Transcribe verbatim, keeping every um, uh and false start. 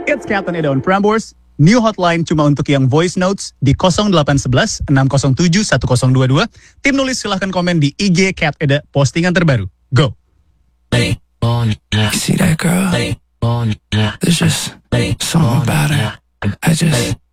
It's Captain Eda on Prambors. New hotline cuma untuk yang voice notes di nol delapan satu satu enam nol tujuh satu nol dua dua. Tim nulis silahkan komen di I G Cat Eda postingan terbaru. Go! You see that girl? There's just something about her. I just